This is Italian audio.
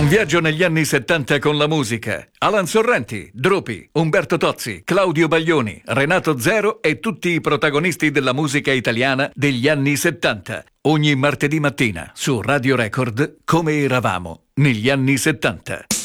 Un viaggio negli anni 70 con la musica. Alan Sorrenti, Drupi, Umberto Tozzi, Claudio Baglioni, Renato Zero e tutti i protagonisti della musica italiana degli anni 70. Ogni martedì mattina su Radio Record, come eravamo negli anni 70.